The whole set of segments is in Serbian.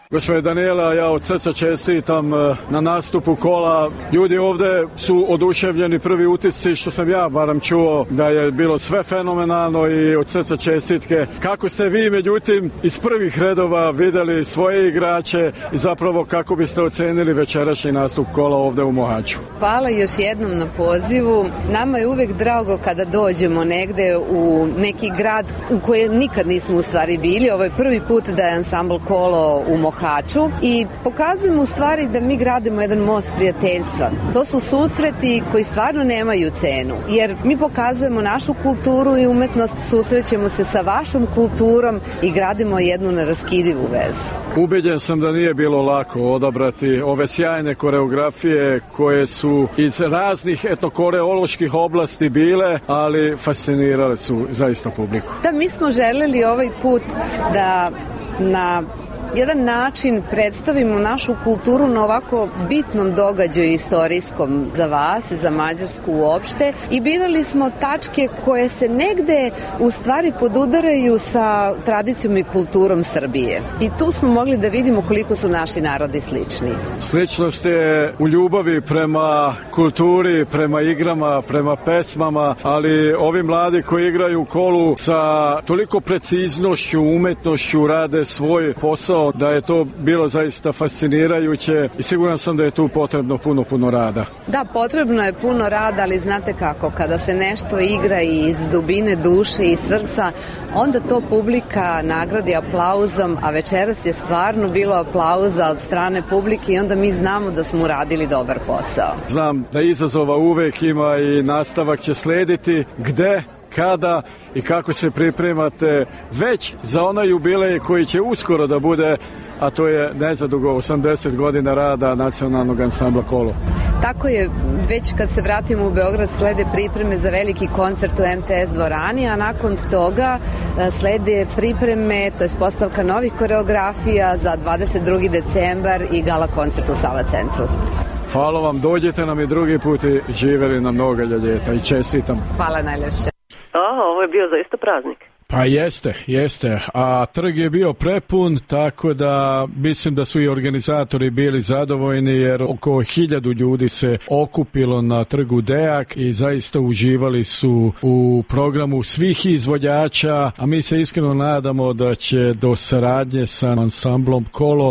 Gospodine Daniela, ja od srca čestitam na nastupu kola. Ljudi ovde su oduševljeni, prvi utisci što sam ja barem čuo da je bilo sve fenomenalno i od srca čestitke. Kako ste vi međutim iz prvih redova videli svoje igrače i zapravo kako biste ocenili večerašnji nastup kola ovde u Mohaču? Hvala još jednom na pozivu. Nama je uvek drago kada dođemo negde u neki grad u kojem nikad nismo u stvari bili. Ovo je prvi put da je ansambl Kolo u Mohaču i pokazujemo u stvari da mi gradimo jedan most prijateljstva. To su susreti koji stvarno nemaju cenu, jer mi pokazujemo našu kulturu i umetnost, susrećemo se sa vašom kulturom i gradimo jednu neraskidivu vezu. Ubeđen sam da nije bilo lako odabrati ove sjajne koreografije koje su iz raznih etnokoreoloških oblasti bile, ali fascinirale su zaista publiku. Da, mi smo želeli ovaj put da na jedan način predstavimo našu kulturu na ovako bitnom događaju istorijskom za vas, za Mađarsku uopšte, i birali smo tačke koje se negde u stvari podudaraju sa tradicijom i kulturom Srbije. I tu smo mogli da vidimo koliko su naši narodi slični. Sličnost je u ljubavi prema kulturi, prema igrama, prema pesmama, ali ovi mladi koji igraju kolu sa toliko preciznošću, umetnošću rade svoj posao, da je to bilo zaista fascinirajuće i siguran sam da je tu potrebno puno rada. Da, potrebno je puno rada, ali znate kako, kada se nešto igra iz dubine duše i srca, onda to publika nagradi aplauzom, a večeras je stvarno bilo aplauza od strane publike i onda mi znamo da smo uradili dobar posao. Znam da izazova uvek ima i nastavak će slediti. Gde, kada i kako se pripremate već za onaj jubilej koji će uskoro da bude, a to je nezadugo 80 godina rada nacionalnog ansambla Kolo. Tako je, već kad se vratimo u Beograd slede pripreme za veliki koncert u MTS dvorani, a nakon toga slede pripreme, to je postavka novih koreografija za 22. decembar i gala koncert u Sava centru. Hvala vam, dođete nam i drugi put i živeli na mnoga ljeta i čestitam. Hvala najlepše. Ovo je bio zaista praznik. Pa jeste, a trg je bio prepun, tako da mislim da su i organizatori bili zadovoljni jer oko 1000 ljudi se okupilo na trgu Dejak i zaista uživali su u programu svih izvođača, a mi se iskreno nadamo da će do saradnje sa ansamblom Kolo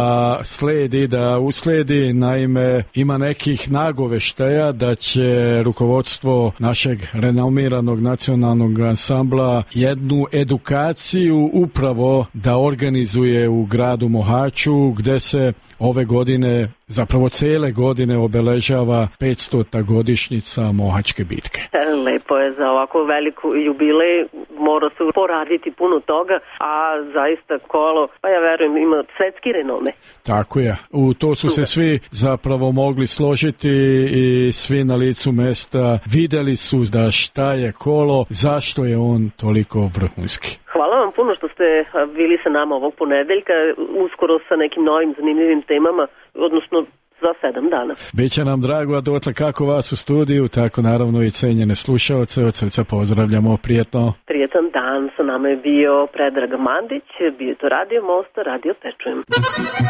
da usledi, naime ima nekih nagoveštaja da će rukovodstvo našeg renomiranog nacionalnog ansambla jednu edukaciju upravo da organizuje u gradu Mohaču, gde se ove godine, zapravo cele godine obeležava 500. godišnjica Mohačke bitke. Lepo je za ovako veliku jubilej, mora se poraditi puno toga, a zaista Kolo, pa ja verujem, ima svetski renome. Tako je, u to su se svi zapravo mogli složiti i svi na licu mesta videli su da šta je Kolo, zašto je on toliko vrhunski. Hvala vam puno što ste bili sa nama ovog ponedeljka, uskoro sa nekim novim zanimljivim temama, odnosno za 7 dana. Biće nam drago, a dotle kako vas u studiju, tako naravno i cenjene slušaoce, od srca pozdravljamo, prijetno. Prijetan dan, sa nama je bio Predrag Mandić, bio to Radio Mosta, Radio Pečujem.